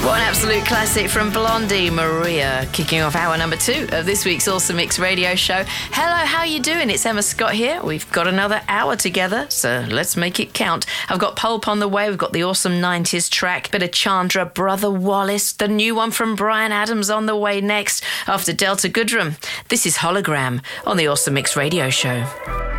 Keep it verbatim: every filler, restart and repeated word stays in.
What an absolute classic from Blondie, Maria, kicking off hour number two of this week's Awesome Mix radio show. Hello, how are you doing? It's Emma Scott here. We've got another hour together, so let's make it count. I've got Pulp on the way. We've got the awesome nineties track, bit of Chandra, Brother Wallace, the new one from Bryan Adams on the way next after Delta Goodrem. This is Hologram on the Awesome Mix radio show.